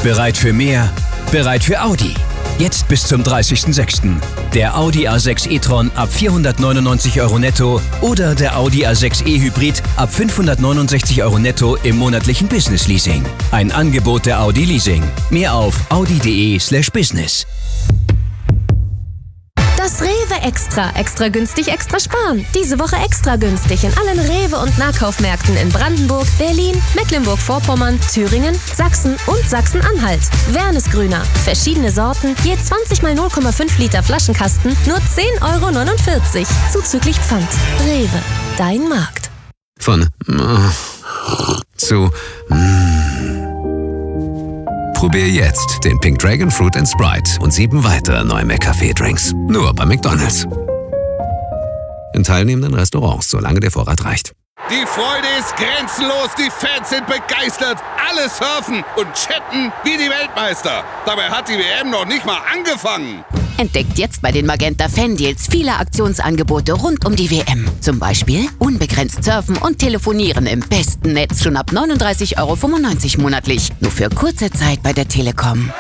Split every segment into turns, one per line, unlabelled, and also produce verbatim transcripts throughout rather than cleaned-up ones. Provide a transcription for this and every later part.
Bereit für mehr? Bereit für Audi? Jetzt bis zum dreißigsten sechsten Der Audi A sechs e-tron ab vierhundertneunundneunzig Euro netto oder der Audi A sechs e-Hybrid ab fünfhundertneunundsechzig Euro netto im monatlichen Business-Leasing. Ein Angebot der Audi Leasing. Mehr auf audi.de slash business.
Das Rewe Extra. Extra günstig, extra sparen. Diese Woche extra günstig in allen Rewe- und Nahkaufmärkten in Brandenburg, Berlin, Mecklenburg-Vorpommern, Thüringen, Sachsen und Sachsen-Anhalt. Wernesgrüner. Verschiedene Sorten, je zwanzig mal null Komma fünf Liter Flaschenkasten, nur zehn Euro neunundvierzig. Zuzüglich Pfand. Rewe. Dein Markt.
Von äh, zu mm. Probier jetzt den Pink Dragon Fruit and Sprite und sieben weitere neue McCafé-Drinks. Nur bei McDonald's. In teilnehmenden Restaurants, solange der Vorrat reicht.
Die Freude ist grenzenlos, die Fans sind begeistert, alle surfen und chatten wie die Weltmeister. Dabei hat die W M noch nicht mal angefangen.
Entdeckt jetzt bei den Magenta Fan-Deals viele Aktionsangebote rund um die W M. Zum Beispiel unbegrenzt surfen und telefonieren im besten Netz schon ab neununddreißig Euro fünfundneunzig monatlich. Nur für kurze Zeit bei der Telekom.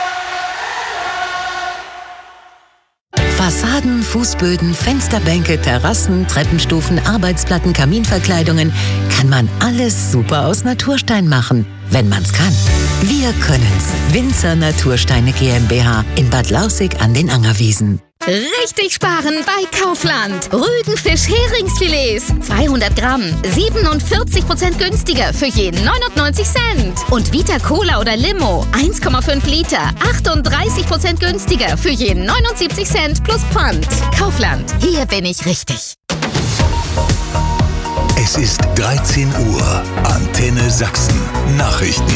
Fassaden, Fußböden, Fensterbänke, Terrassen, Treppenstufen, Arbeitsplatten, Kaminverkleidungen. Kann man alles super aus Naturstein machen, wenn man's kann. Wir können's. Winzer Natursteine GmbH in Bad Lausick an den Angerwiesen.
Richtig sparen bei Kaufland. Rügenfisch-Heringsfilets. zweihundert Gramm. siebenundvierzig Prozent günstiger für jeden neunundneunzig Cent. Und Vita Cola oder Limo. eins Komma fünf Liter. achtunddreißig Prozent günstiger für jeden neunundsiebzig Cent plus Pfand. Kaufland. Hier bin ich richtig.
Es ist dreizehn Uhr. Antenne Sachsen. Nachrichten.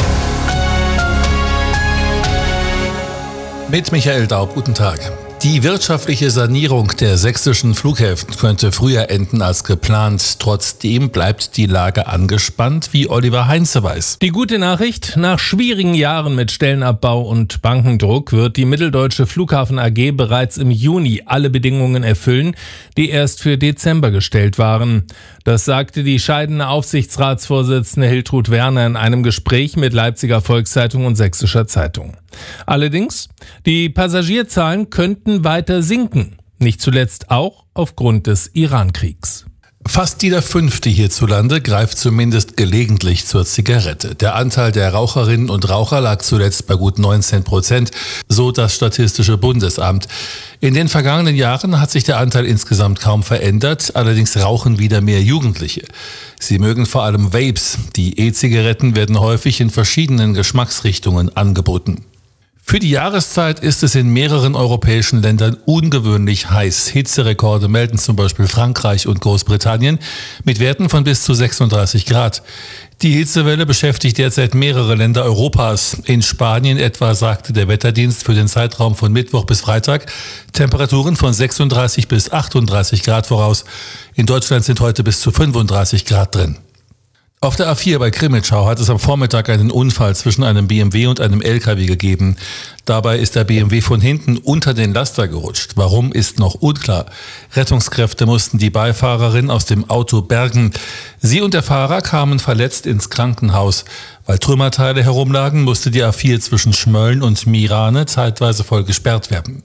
Mit Michael Daub, guten Tag. Die wirtschaftliche Sanierung der sächsischen Flughäfen könnte früher enden als geplant. Trotzdem bleibt die Lage angespannt, wie Oliver Heinze weiß.
Die gute Nachricht: Nach schwierigen Jahren mit Stellenabbau und Bankendruck wird die Mitteldeutsche Flughafen A G bereits im Juni alle Bedingungen erfüllen, die erst für Dezember gestellt waren. Das sagte die scheidende Aufsichtsratsvorsitzende Hiltrud Werner in einem Gespräch mit Leipziger Volkszeitung und Sächsischer Zeitung. Allerdings, die Passagierzahlen könnten weiter sinken, nicht zuletzt auch aufgrund des Iran-Kriegs.
Fast jeder Fünfte hierzulande greift zumindest gelegentlich zur Zigarette. Der Anteil der Raucherinnen und Raucher lag zuletzt bei gut neunzehn Prozent, so das Statistische Bundesamt. In den vergangenen Jahren hat sich der Anteil insgesamt kaum verändert, allerdings rauchen wieder mehr Jugendliche. Sie mögen vor allem Vapes. Die E-Zigaretten werden häufig in verschiedenen Geschmacksrichtungen angeboten. Für die Jahreszeit ist es in mehreren europäischen Ländern ungewöhnlich heiß. Hitzerekorde melden zum Beispiel Frankreich und Großbritannien mit Werten von bis zu sechsunddreißig Grad. Die Hitzewelle beschäftigt derzeit mehrere Länder Europas. In Spanien etwa sagte der Wetterdienst für den Zeitraum von Mittwoch bis Freitag Temperaturen von sechsunddreißig bis achtunddreißig Grad voraus. In Deutschland sind heute bis zu fünfunddreißig Grad drin. Auf der A vier bei Krimitschau hat es am Vormittag einen Unfall zwischen einem B M W und einem L K W gegeben. Dabei ist der B M W von hinten unter den Laster gerutscht. Warum, ist noch unklar. Rettungskräfte mussten die Beifahrerin aus dem Auto bergen. Sie und der Fahrer kamen verletzt ins Krankenhaus. Weil Trümmerteile herumlagen, musste die A vier zwischen Schmölln und Mirane zeitweise voll gesperrt werden.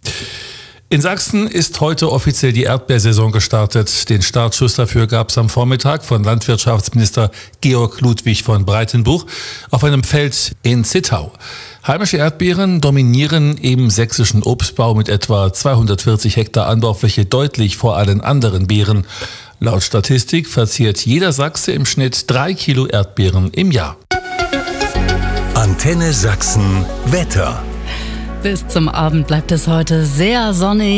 In Sachsen ist heute offiziell die Erdbeersaison gestartet. Den Startschuss dafür gab es am Vormittag von Landwirtschaftsminister Georg Ludwig von Breitenbuch auf einem Feld in Zittau. Heimische Erdbeeren dominieren im sächsischen Obstbau mit etwa zweihundertvierzig Hektar Anbaufläche deutlich vor allen anderen Beeren. Laut Statistik verzehrt jeder Sachse im Schnitt drei Kilo Erdbeeren im Jahr.
Antenne Sachsen Wetter.
Bis zum Abend bleibt es heute sehr sonnig.